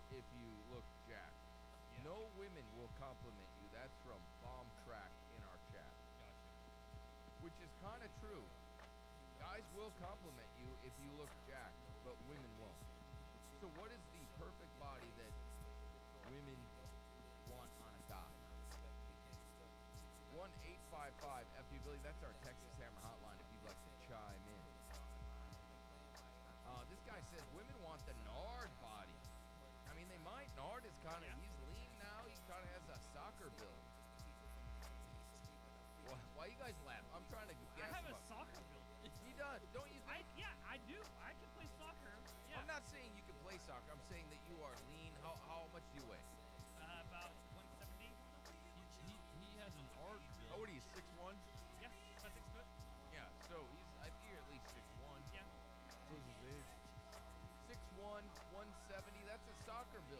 if you look jacked. Yeah. No women will compliment you. That's from Bomb Track in our chat, Gotcha. which is kind of true. Guys will compliment you if you look jacked, but women won't. So, what is the perfect body that women want on a guy? 1-855 FB Billy. That's our Texas Hammer hotline if you'd like to chime in. This guy says women want the Nard body. I mean, they might. Nard is kind of, he's lean now. He kind of has a soccer build. Why you guys laugh? I'm trying to guess. I have a soccer build. He does, don't you think? I do. I can play soccer. Yeah. I'm not saying you can play soccer. I'm saying that you are lean. How much do you weigh? About 170. He has an art build. Oh, what are you, 6'1"? Yeah, about 6 foot. Yeah, so I think you're at least 6'1". Yeah. Shows his age. 6'1", 170. That's a soccer build.